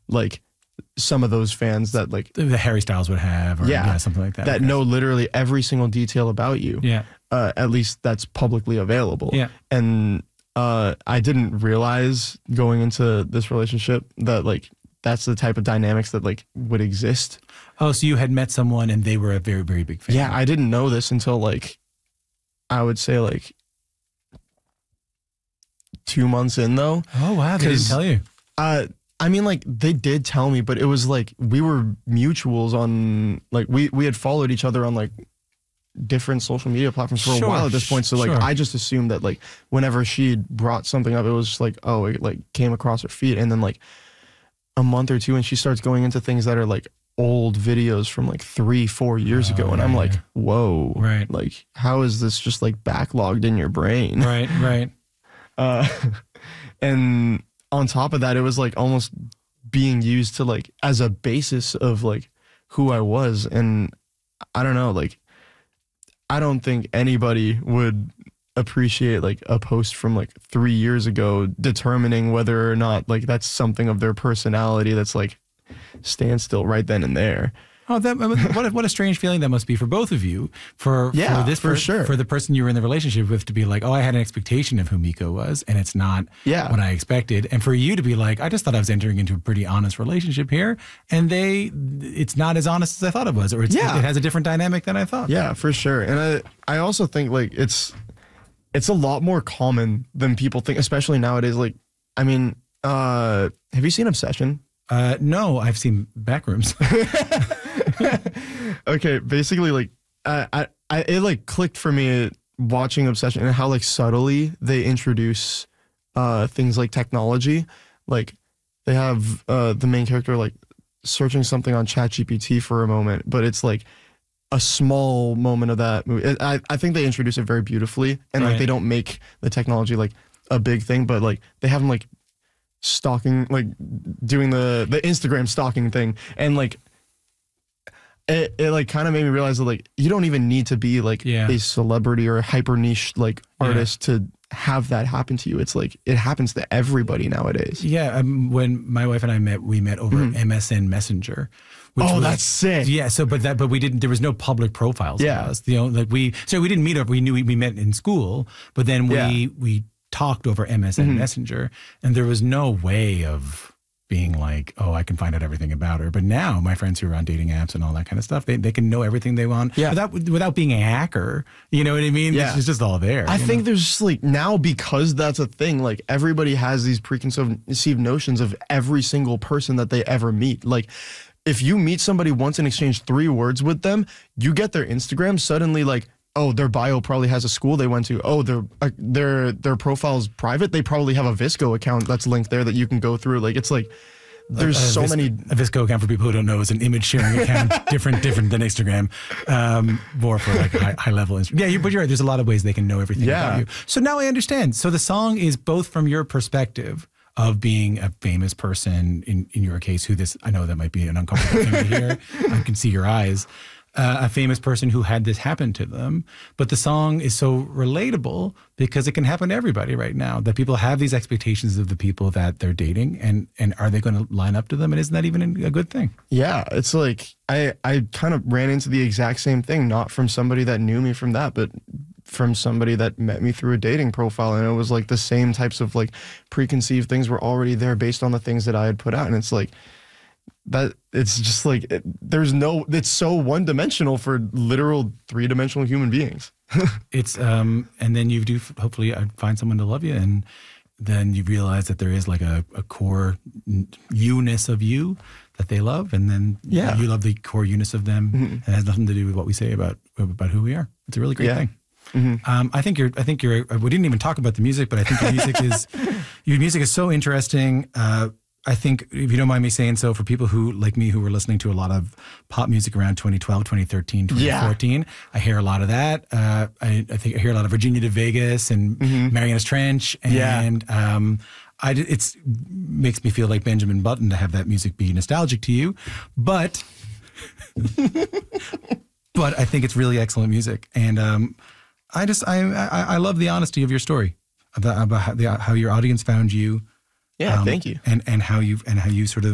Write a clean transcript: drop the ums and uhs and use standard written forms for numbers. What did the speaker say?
like some of those fans that like the Harry Styles would have, or something like that. That know literally every single detail about you. Yeah. At least that's publicly available. Yeah. And I didn't realize going into this relationship that like that's the type of dynamics that like would exist. Oh, so you had met someone and they were a very, very big fan. Yeah, I didn't know this until like, I would say like 2 months in though. Oh, wow. They didn't tell you. I mean, like they did tell me, but it was like we were mutuals on like we had followed each other on like different social media platforms for a while at this point. So like I just assumed that like whenever she brought something up, it was just like, oh, it like came across her feed. And then like a month or two and she starts going into things that are like old videos from like 3-4 years ago. And I'm like, whoa, like how is this just like backlogged in your brain? Right. And on top of that, it was like almost being used to like as a basis of like who I was. And I don't know, like I don't think anybody would appreciate like a post from like 3 years ago determining whether or not like that's something of their personality that's like standstill right then and there. Oh, what a strange feeling that must be for both of you. For the person you were in the relationship with to be like, oh, I had an expectation of who Miko was, and it's not what I expected. And for you to be like, I just thought I was entering into a pretty honest relationship here, and it's not as honest as I thought it was, or it has a different dynamic than I thought. Yeah, for sure. And I also think like it's a lot more common than people think, especially nowadays. Like, I mean, have you seen Obsession? No, I've seen Backrooms. Okay, basically, like, it like clicked for me watching Obsession and how like subtly they introduce things like technology. Like, they have the main character like searching something on ChatGPT for a moment, but it's like a small moment of that movie. I think they introduce it very beautifully, and like they don't make the technology like a big thing, but like they have them like stalking, like doing the Instagram stalking thing, and like it like kind of made me realize that like you don't even need to be like a celebrity or a hyper niche like artist to have that happen to you. It's like it happens to everybody nowadays. Yeah, when my wife and I met, we met over MSN Messenger. That's sick. Yeah, but we didn't. There was no public profiles of us. You know, like we didn't meet up. We met in school, but then we talked over MSN Messenger, and there was no way of being like, oh, I can find out everything about her. But now my friends who are on dating apps and all that kind of stuff, they can know everything they want without being a hacker. You know what I mean? Yeah. It's just all there. I think there's just like now, because that's a thing, like everybody has these preconceived notions of every single person that they ever meet. Like if you meet somebody once and exchange 3 words with them, you get their Instagram, suddenly like, oh, their bio probably has a school they went to. Oh, their profile's private. They probably have a VSCO account that's linked there that you can go through. Like, it's like, there's so many. A VSCO account, for people who don't know, is an image sharing account, different than Instagram, more for like high level. Yeah, but you're right. There's a lot of ways they can know everything about you. So now I understand. So the song is both from your perspective of being a famous person, in your case, I know that might be an uncomfortable thing to hear. I can see your eyes. A famous person who had this happen to them. But the song is so relatable because it can happen to everybody right now, that people have these expectations of the people that they're dating, and are they going to line up to them? And isn't that even a good thing? Yeah, it's like I kind of ran into the exact same thing, not from somebody that knew me from that, but from somebody that met me through a dating profile. And it was like the same types of like preconceived things were already there based on the things that I had put out. And it's like, that it's just like it's so one-dimensional for literal 3-dimensional human beings. It's and then you do hopefully find someone to love you, and then you realize that there is like a core you-ness of you that they love, and then you love the core you-ness of them, and it has nothing to do with what we say about who we are. It's a really great thing. I think you're we didn't even talk about the music, but I think your music is so interesting. I think, if you don't mind me saying so, for people who, like me, who were listening to a lot of pop music around 2012, 2013, 2014, I hear a lot of that. I think I hear a lot of Virginia to Vegas and Marianas Trench. And it makes me feel like Benjamin Button to have that music be nostalgic to you. But I think it's really excellent music. And I love the honesty of your story, about how your audience found you. Yeah, thank you. And how you sort of